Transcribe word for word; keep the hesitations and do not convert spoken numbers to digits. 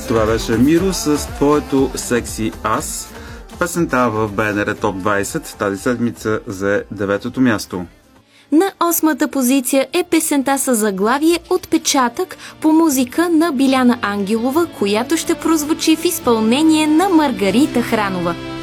Това беше Миро с твоето секси аз. Песента в БНР Топ двайсет тази седмица за деветото място. На осмата позиция е песента със заглавие "Отпечатък" по музика на Биляна Ангелова, която ще прозвучи в изпълнение на Маргарита Хранова.